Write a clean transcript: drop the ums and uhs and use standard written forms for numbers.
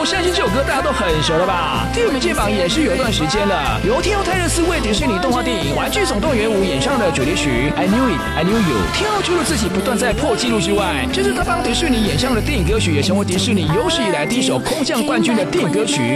相信这首歌大家都很熟了吧？第五名进榜也是有段时间了，由天后泰勒斯为迪士尼动画电影《玩具总动员5》演唱的主题曲《I Knew It, I Knew You》。天后除了自己不断在破纪录之外，这次他帮迪士尼演唱的电影歌曲也成为迪士尼有史以来第一首空降冠军的电影歌曲。